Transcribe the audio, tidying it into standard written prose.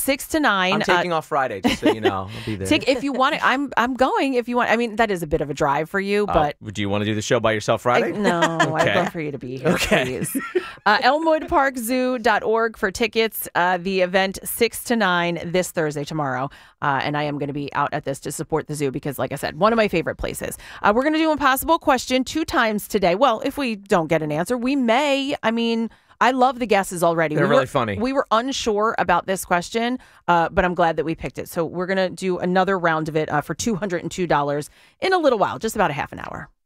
6 to 9. I'm taking off Friday, just so you know. I'll be there. If you want it, I'm going. If you want, I mean, that is a bit of a drive for you, but do you want to do the show by yourself Friday? no, I'd love for you to be here, please. ElmwoodParkZoo.org for tickets. The event 6 to 9 this Thursday, tomorrow. And I am going to be out at this to support the zoo because, like I said, one of my favorite places. We're going to do Impossible Question 2 times today. Well, if we don't get an answer, we may. I mean, I love the guesses already. They're really funny. We were unsure about this question, but I'm glad that we picked it. So we're going to do another round of it for $202 in a little while, just about a half an hour.